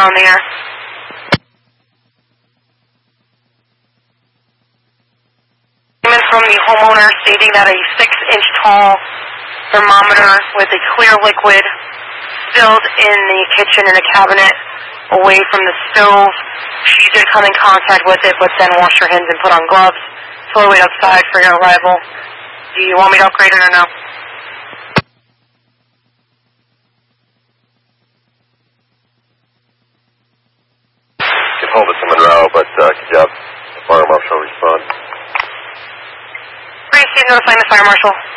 on the air. From the homeowner stating that a 6-inch tall thermometer with a clear liquid spilled in the kitchen in a cabinet away from the stove. She did come in contact with it, but then washed her hands and put on gloves. So wait outside for your arrival. Do you want me to upgrade it or no? You can hold it to Monroe, but could you have the fire marshal respond? Please notifying the fire marshal.